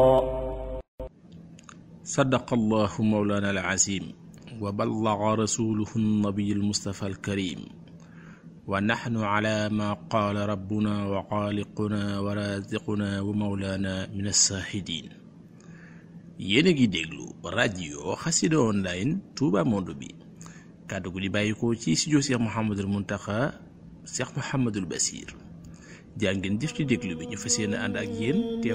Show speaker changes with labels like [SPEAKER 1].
[SPEAKER 1] صدق الله مولانا العظيم وبلغ رسوله النبي المصطفى الكريم ونحن على ما قال ربنا وخالقنا ورازقنا ومولانا من الشاهدين. ينجي دéglu radio Xassida online Touba Monde bi kàddu gu di bàyyikoo ci studio Cheikh Mouhamadul Mountakha Cheikh Mouhamadul Bassir jaa ngeen jëf ci déglu bi ñu fas yéene ànd ak yéen